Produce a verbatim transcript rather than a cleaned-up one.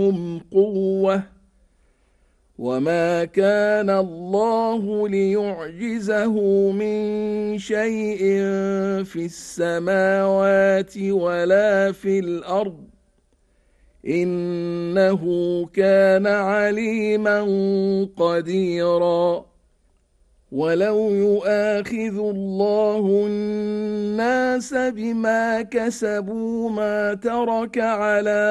قوة وما كان الله ليعجزه من شيء في السماوات ولا في الأرض إنه كان عليما قديرا ولو يؤاخذ الله الناس بما كسبوا ما ترك على